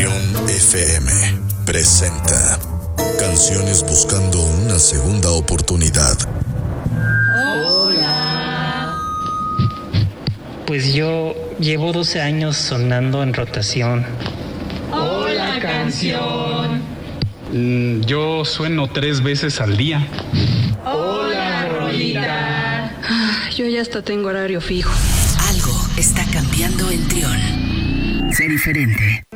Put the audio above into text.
Trión FM presenta Canciones buscando una segunda oportunidad. Hola. Pues yo llevo 12 años sonando en rotación. Hola, canción. Yo sueno 3 veces al día. Hola, rolita. Yo ya hasta tengo horario fijo. Algo está cambiando en Trión. Sé diferente.